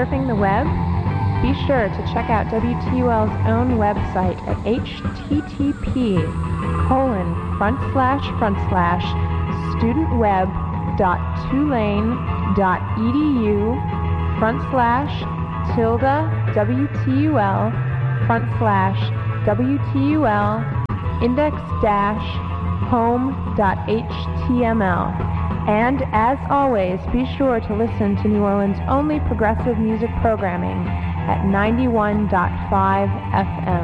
surfing the web? Be sure to check out WTUL's own website at http://studentweb.tulane.edu//index-home.html. And as always, be sure to listen to New Orleans' only progressive music programming at 91.5 FM.